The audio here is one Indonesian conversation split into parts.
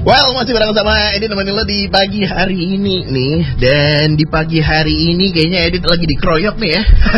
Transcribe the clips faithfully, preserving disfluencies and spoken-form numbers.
Well, masih bareng sama Edit nemenin lo di pagi hari ini nih. Dan di pagi hari ini kayaknya Edit lagi dikeroyok nih ya.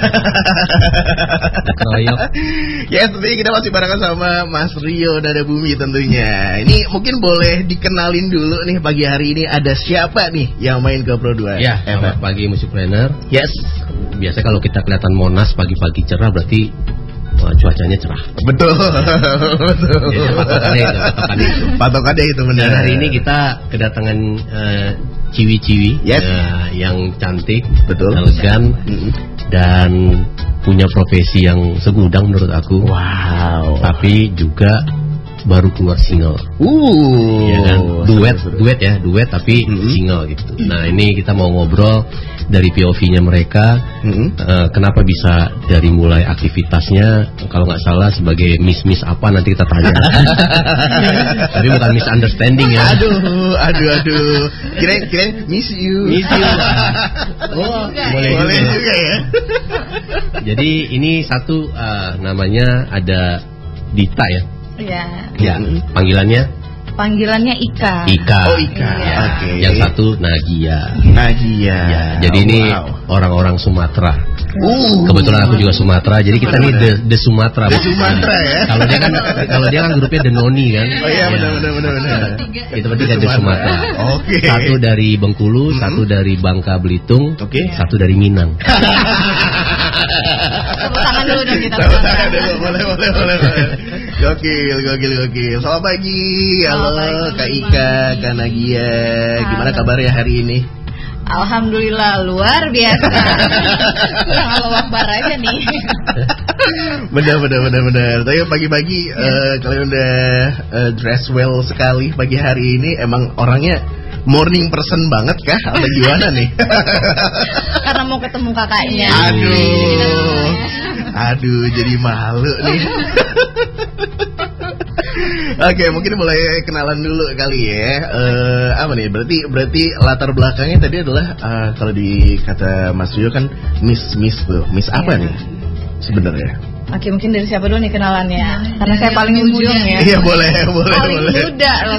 Dikeroyok. Ya, tentunya kita masih bareng sama Mas Rio Nada Bumi tentunya. Ini mungkin boleh dikenalin dulu nih pagi hari ini ada siapa nih yang main ke Pro dua. Ya, selamat pagi Musikpreneur. Yes. Biasa kalau kita kelihatan Monas pagi-pagi cerah berarti wah, cuacanya cerah. Betul. Betul. Ya, patokannya itu, patokannya itu. Patokannya itu benar. Dan hari ini kita kedatangan uh, ciwi-ciwi yes. uh, yang cantik, betul, elegan, mm-hmm. dan punya profesi yang segudang menurut aku. Wow. Tapi juga baru keluar single. Uh, ya kan? Duet, duet ya, duet tapi mm-hmm. single gitu. Nah, ini kita mau ngobrol dari P O V-nya mereka, mm-hmm. uh, kenapa bisa dari mulai aktivitasnya, kalau nggak salah sebagai miss-miss apa nanti kita tanya. Tapi bukan misunderstanding ya. Aduh, aduh, aduh. Kira-kira miss you. Miss you. Oh, boleh, boleh juga. juga ya. Jadi ini satu uh, namanya ada Dita ya. Iya. Ya, panggilannya? Panggilannya Ika. Ika. Oh, Ika. Iya. Oke. Okay. Yang satu Nagia. Nagia. Ya, jadi oh, ini wow. orang-orang Sumatera. Uh. Kebetulan aku juga Sumatera, jadi kita nih the, the Sumatera. The Sumatera ya. Kalau dia kan kalau dia kan grupnya The Noni kan. Oh iya, benar benar benar benar. Kita bertiga The Sumatera. Oke. Okay. Satu dari Bengkulu, mm-hmm. satu dari Bangka Belitung, oke, okay. satu dari Minang. Tepuk tangan dulu dong kita. Tepuk tangan dulu, boleh boleh boleh. Gokil, gokil, gokil. Selamat pagi, halo pagi, Kak Ika, Kak Nagia. Gimana kabarnya hari ini? Alhamdulillah luar biasa. Yang Allah Akbar aja nih. Benar, benar, benar, benar. Tapi pagi-pagi ya. uh, kalian udah uh, dress well sekali pagi hari ini. Emang orangnya morning person banget kah? Atau gimana nih? Karena mau ketemu kakaknya. Aduh, aduh, jadi malu nih. Oke, mungkin mulai kenalan dulu kali ya. Uh, apa nih? Berarti berarti latar belakangnya tadi adalah uh, kalau di kata Mas Rio kan Miss Miss tuh. Miss apa yeah. nih sebenarnya? Oke, mungkin dari siapa dulu nih kenalannya? Karena saya paling ujung ya. Iya, boleh, boleh, paling boleh. Paling muda loh.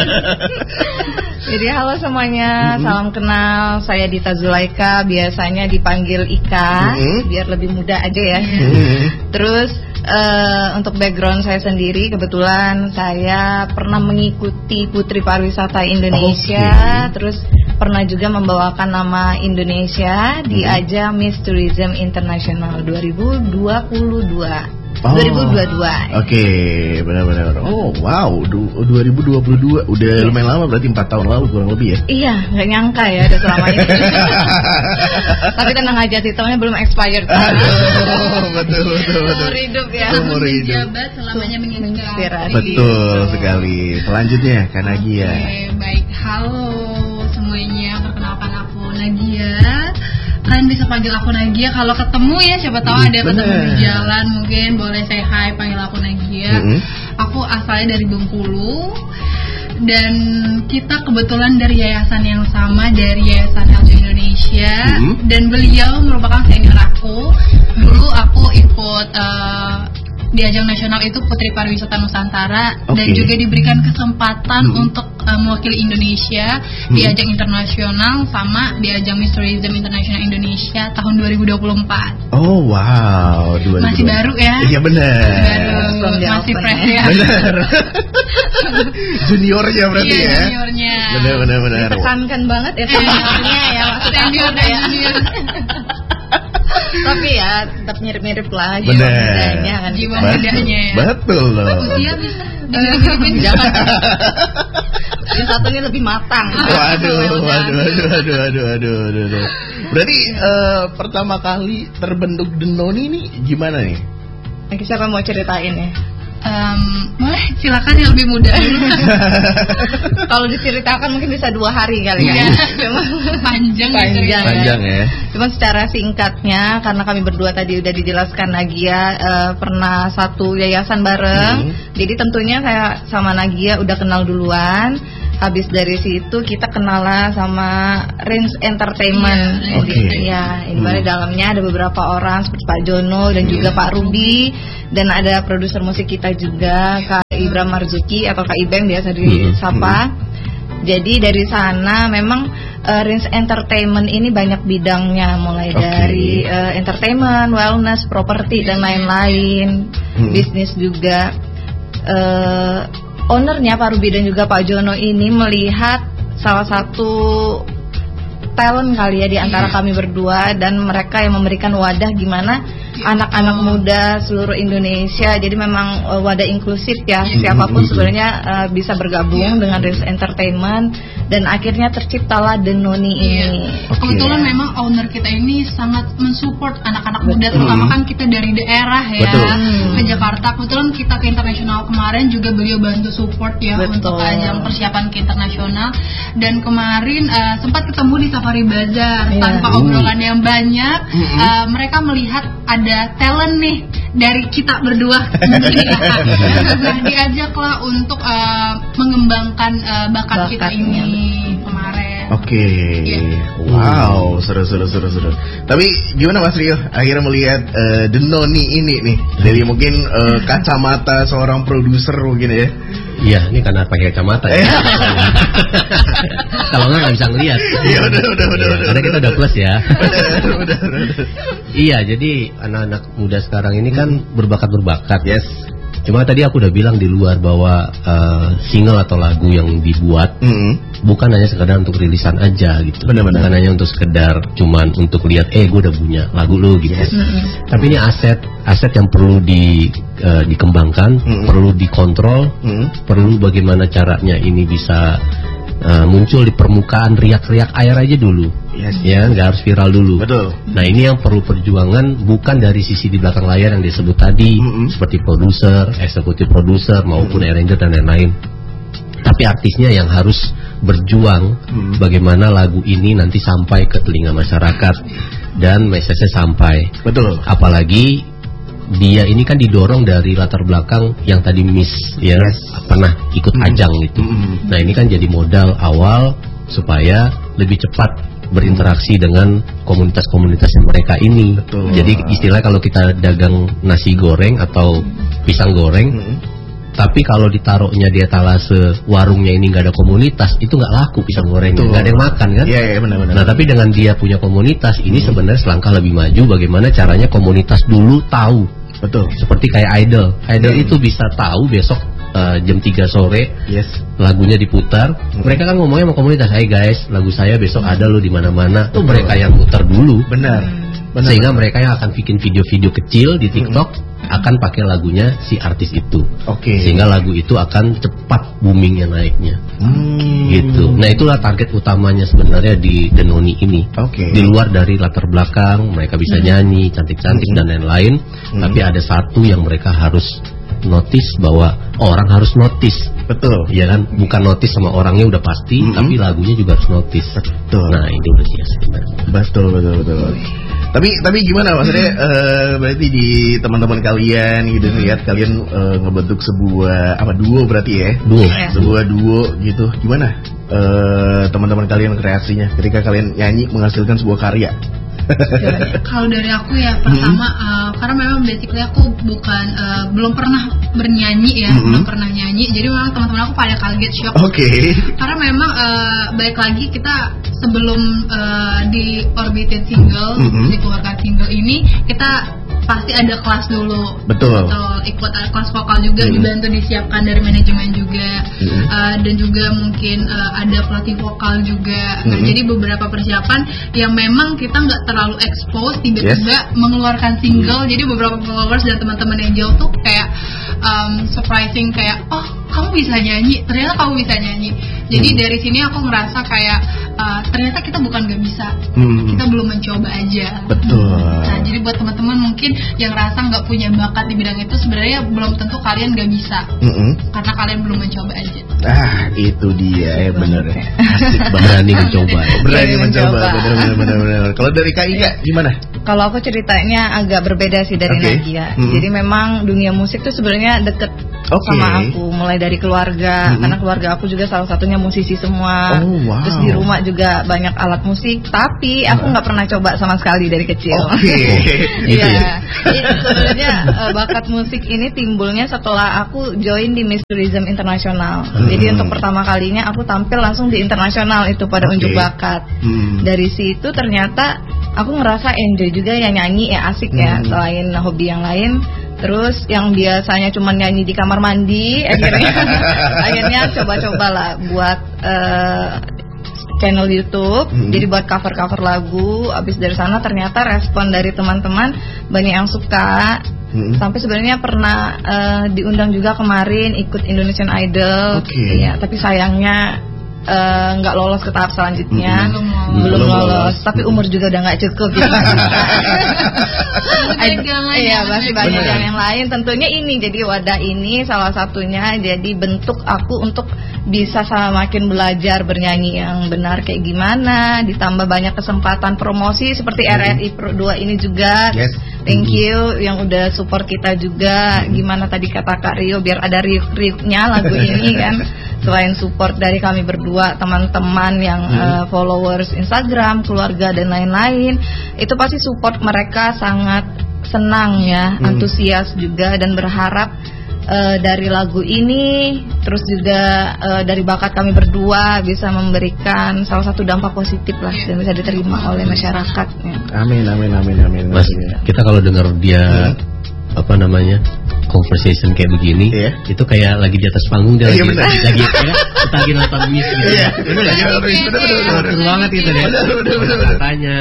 Jadi halo semuanya, mm-hmm. salam kenal. Saya Dita Zulaika, biasanya dipanggil Ika, mm-hmm. biar lebih muda aja ya. Mm-hmm. Terus uh, untuk background saya sendiri, kebetulan saya pernah mengikuti Putri Pariwisata Indonesia, okay. terus pernah juga membawakan nama Indonesia di mm-hmm. ajang Miss Tourism International dua ribu dua puluh dua. Oh, dua ribu dua puluh dua. Oke, okay, benar-benar. Oh, wow, du- dua ribu dua puluh dua udah yeah. lumayan lama, berarti empat tahun lalu kurang lebih ya. Iya, nggak nyangka ya udah selama ini. Tapi tenang aja, titelnya belum expired. Aduh, betul betul betul. Umur hidup ya. Umur hidup. Menjabat selamanya menginspirasi. Betul sekali. Selanjutnya Kak Nagia. Oke, baik. Halo semuanya, perkenalkan aku Nagia. Kalian bisa panggil aku Nagia kalau ketemu ya, siapa tahu ada ketemu di jalan mungkin boleh say hi, panggil aku Nagia. Mm-hmm. Aku asalnya dari Bengkulu dan kita kebetulan dari yayasan yang sama, dari Yayasan Health Indonesia. Mm-hmm. Dan beliau merupakan senior aku. Dulu aku ikut uh, di ajang nasional itu Putri Pariwisata Nusantara, okay. dan juga diberikan kesempatan hmm. untuk uh, mewakili Indonesia hmm. di ajang internasional sama di ajang Miss Tourism International Indonesia tahun dua ribu dua puluh empat. Oh wow, dua ribu dua puluh. Masih baru ya? Iya benar. Baru, masih fresh ya. Benar. Juniornya berarti iya, ya. Juniornya. Benar benar benar. Ditekankan banget ya seniornya ya, maksudnya senior dan junior. Tapi ya tetap mirip-mirip lah jiwa mudanya kan. Jiwa mudanya ya. Betul loh. Usia bisa jangan. Yang satu ini lebih matang. Waduh, waduh, waduh, waduh, waduh, waduh, waduh. Berarti uh, pertama kali terbentuk The Noni ini gimana nih? Siapa mau ceritain ya? Um, boleh, silakan yang lebih muda dulu. Kalau diceritakan mungkin bisa dua hari kali ya. Panjang, panjang, panjang ya. Cuma secara singkatnya, karena kami berdua tadi udah dijelaskan Nagia uh, pernah satu yayasan bareng, hmm. jadi tentunya saya sama Nagia udah kenal duluan. Habis dari situ kita kenal lah sama Range Entertainment. Iya, okay. Ya, ini hmm. dalamnya ada beberapa orang seperti Pak Jono dan juga Pak Ruby, dan ada produser musik kita juga Kak Ibram Marzuki atau Kak Ibeng biasa disapa. Hmm. Jadi dari sana memang uh, Rins Entertainment ini banyak bidangnya, mulai okay. dari uh, entertainment, wellness, properti dan lain-lain, hmm. bisnis juga. Uh, ownernya Pak Ruby dan juga Pak Jono ini melihat salah satu talent kali ya di antara yeah. kami berdua, dan mereka yang memberikan wadah gimana anak-anak muda seluruh Indonesia. Jadi memang uh, wadah inklusif ya, mm-hmm. siapapun sebenarnya uh, bisa bergabung yeah. dengan Rins Entertainment, dan akhirnya terciptalah Denoni yeah. ini. Okay. Kebetulan memang owner kita ini sangat mensupport anak-anak muda, terutama mm-hmm. kan kita dari daerah ya. Betul. Ke Jakarta. Kebetulan kita ke internasional kemarin juga beliau bantu support ya. Betul. Untuk ajang persiapan ke internasional. Dan kemarin uh, sempat ketemu di Safari Bazaar yeah. tanpa obrolan yang banyak. Mm-hmm. uh, mereka melihat ada talent nih dari kita berdua. Nah, diajaklah untuk uh, mengembangkan uh, bakat Bakatnya. kita ini kemarin. Oke, okay. yeah. Wow, seru seru seru seru. Tapi gimana Mas Rio akhirnya melihat uh, Denoni ini nih dari mungkin uh, kacamata seorang produser mungkin ya? Iya, ini karena pakai kacamata ya. Kalau nggak nggak bisa ngelihat. Iya, udah udah udah. Ya, karena kita udah plus ya. Udah udah udah. Iya, jadi anak-anak muda sekarang ini kan berbakat berbakat. Yes. Cuma tadi aku udah bilang di luar bahwa uh, single atau lagu yang dibuat mm-hmm. bukan hanya sekedar untuk rilisan aja gitu. Benar-benar. Bukan hanya untuk sekedar cuman untuk lihat eh gue udah punya lagu lu gitu. Yes. Mm-hmm. Tapi ini aset aset yang perlu di uh, dikembangkan, mm-hmm. perlu dikontrol, mm-hmm. perlu bagaimana caranya ini bisa uh, muncul di permukaan riak-riak air aja dulu. Yes. Ya, nggak harus viral dulu. Betul. Nah, ini yang perlu perjuangan bukan dari sisi di belakang layar yang disebut tadi, mm-hmm. seperti produser, eksekutif produser maupun mm-hmm. arranger dan lain-lain. Tapi artisnya yang harus berjuang mm-hmm. bagaimana lagu ini nanti sampai ke telinga masyarakat dan message-nya sampai. Betul. Apalagi dia ini kan didorong dari latar belakang yang tadi Miss ya yes. pernah ikut mm-hmm. ajang gitu. Mm-hmm. Nah, ini kan jadi modal awal supaya lebih cepat berinteraksi dengan komunitas-komunitas yang mereka ini. Betul. Jadi istilah kalau kita dagang nasi goreng atau pisang goreng, mm-hmm. tapi kalau ditaruhnya di etalase warungnya ini nggak ada komunitas, itu nggak laku pisang gorengnya, nggak ada yang makan kan? Iya, iya benar-benar. Nah, tapi dengan dia punya komunitas, ini mm-hmm. sebenarnya selangkah lebih maju. Bagaimana caranya komunitas dulu tahu? Betul. Seperti kayak idol, idol mm-hmm. itu bisa tahu besok Uh, jam tiga sore yes. lagunya diputar, hmm. mereka kan ngomongnya sama komunitas, "Hai guys, lagu saya besok ada loh di mana-mana." Tuh mereka yang putar dulu. Benar. Benar. Sehingga mereka yang akan bikin video-video kecil di TikTok hmm. akan pakai lagunya si artis itu. Oke. Okay. Sehingga lagu itu akan cepat boomingnya naiknya. Hmm. Gitu. Nah, itulah target utamanya sebenarnya di Denoni ini. Oke. Okay. Di luar dari latar belakang, mereka bisa hmm. nyanyi, cantik-cantik hmm. dan lain-lain, hmm. tapi ada satu yang mereka harus notice, bahwa orang harus notice. Betul. Ya kan, bukan notice sama orangnya udah pasti, mm-hmm. tapi lagunya juga harus notice. Betul. Nah, itu udah sih sebenarnya. Betul, betul, betul. Tapi tapi gimana maksudnya hmm. uh, berarti di teman-teman kalian gitu hmm. lihat kalian uh, ngebentuk sebuah apa duo berarti ya? Duo. Sebuah duo gitu. Gimana uh, teman-teman kalian kreasinya ketika kalian nyanyi menghasilkan sebuah karya? Kalau dari aku ya pertama hmm. uh, karena memang basically aku bukan uh, belum pernah bernyanyi ya, hmm. belum pernah nyanyi, jadi memang teman-teman aku pada kaget shock. Oke. Okay. Karena memang uh, baik lagi kita sebelum uh, di orbited single, hmm. dikeluarkan single ini kita pasti ada kelas dulu. Betul. Betul. Ikut ada kelas vokal juga, hmm. dibantu disiapkan dari manajemen juga, hmm. uh, dan juga mungkin uh, ada pelatih vokal juga. Hmm. Nah, jadi beberapa persiapan yang memang kita nggak terlalu expose, tiba-tiba yes. mengeluarkan single. Hmm. Jadi beberapa followers dan teman-teman yang jauh tuh kayak um, surprising, kayak oh kamu bisa nyanyi, ternyata kamu bisa nyanyi. Jadi hmm. dari sini aku ngerasa kayak uh, ternyata kita bukan nggak bisa, hmm. kita belum mencoba aja. Betul. Nah, jadi buat teman-teman mungkin yang rasa nggak punya bakat di bidang itu, sebenarnya belum tentu kalian nggak bisa, mm-hmm. karena kalian belum mencoba aja. Ah, itu dia ya benar. Asik, berani mencoba. Berani mencoba, benar-benar. Kalau dari Kak Ika gimana? kalau aku ceritanya agak berbeda sih dari okay. Nagia. Hmm. Jadi memang dunia musik tuh sebenarnya deket okay. sama aku, mulai dari keluarga, hmm. karena keluarga aku juga salah satunya musisi semua. Oh, wow. Terus di rumah juga banyak alat musik, tapi aku nggak pernah coba sama sekali dari kecil. Oke. Okay. Iya. Sebenarnya uh, bakat musik ini timbulnya setelah aku join di Miss Tourism Internasional. Hmm. Jadi untuk pertama kalinya aku tampil langsung di internasional itu pada okay. unjuk bakat. Hmm. Dari situ ternyata aku ngerasa enjoy juga ya nyanyi ya asik ya hmm. selain hobi yang lain. Terus yang biasanya cuma nyanyi di kamar mandi akhirnya akhirnya coba-coba lah buat uh, channel YouTube. Hmm. Jadi buat cover-cover lagu. Abis dari sana ternyata respon dari teman-teman banyak yang suka. Hmm. Sampai sebenarnya pernah uh, diundang juga kemarin ikut Indonesian Idol. Okay. Ya, tapi sayangnya nggak uh, lolos ke tahap selanjutnya. belum, belum, belum lolos, lolos. Tapi umur juga udah nggak cukup gitu. Iya, masih banyak yang, yang lain. Tentunya ini jadi wadah ini salah satunya jadi bentuk aku untuk bisa semakin belajar bernyanyi yang benar kayak gimana. Ditambah banyak kesempatan promosi seperti mm-hmm. R R I Pro dua ini juga. Yes. Thank you yang udah support kita juga. Mm-hmm. Gimana tadi kata Kak Rio biar ada riuh-riuhnya lagu ini kan. Selain support dari kami berdua, teman-teman yang hmm. uh, followers Instagram, keluarga dan lain-lain, itu pasti support mereka sangat senang ya, hmm. antusias juga dan berharap uh, dari lagu ini, terus juga uh, dari bakat kami berdua bisa memberikan salah satu dampak positif lah dan bisa diterima oleh masyarakat. Ya. Amin, amin, amin, amin. Mas, kita kalau dengar dia hmm. apa namanya conversation kayak begini, yeah. itu kayak lagi di atas panggung dia lagi, yeah, lagi lagi ya, kita lagi nonton Miss gitu. Iya, benar ya. Benar banget itu deh. Katanya.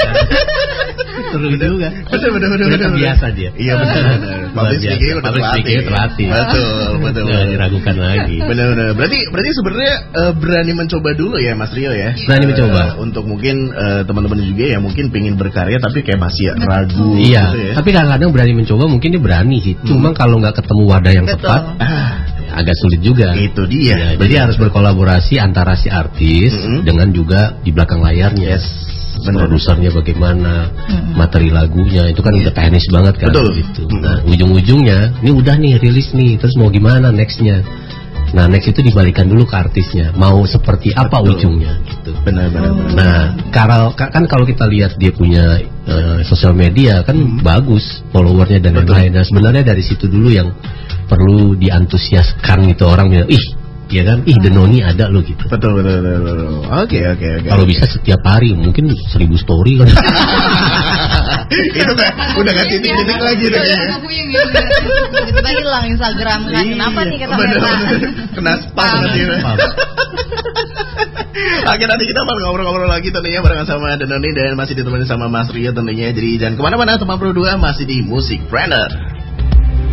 Seru juga. Benar benar benar benar. Biasa dia. Iya benar benar. Public speaking udah terlatih. terlatih. Betul, betul. Jangan diragukan lagi. Benar benar. Berarti berarti sebenarnya uh, berani mencoba dulu ya Mas Rio ya. Berani mencoba. Uh, untuk mungkin uh, teman-teman juga yang mungkin pengen berkarya tapi kayak masih ragu iya, gitu ya. Tapi kadang-kadang berani mencoba mungkin dia berani sih. Hmm. Cuma kalau nggak ketemu wadah yang betul. tepat, ah, agak sulit juga. Itu dia. Ya, jadi harus berkolaborasi antara si artis mm-hmm. dengan juga di belakang layarnya. Yes. Produsernya bagaimana, mm-hmm. materi lagunya itu kan yeah. udah teknis banget kan. Betul. Gitu. Mm-hmm. Nah ujung-ujungnya, ini udah nih rilis nih, terus mau gimana nextnya? Nah next itu dibalikan dulu ke artisnya, mau seperti apa betul. Ujungnya gitu. Benar-benar. Oh. Nah kalau kan kalau kita lihat dia punya uh, sosial media kan hmm. bagus followernya dan lain-lain. Nah sebenarnya dari situ dulu yang perlu diantusiaskan gitu orang bilang, ih ya kan, ih Denoni ada lo gitu. Betul betul betul. Oke oke oke. Kalau bisa setiap hari mungkin seribu story kan. Itu udah udah nggak titik-titik lagi deh. Tiba-tiba hilang Instagram kan. Kenapa nih kata mereka? Kena spam nanti. Oke nanti kita bakal ngobrol-ngobrol lagi tentunya barengan sama Denoni dan masih ditemani sama Mas Rio tentunya. Jadi jangan kemana-mana teman Pro dua masih di Musik Planner.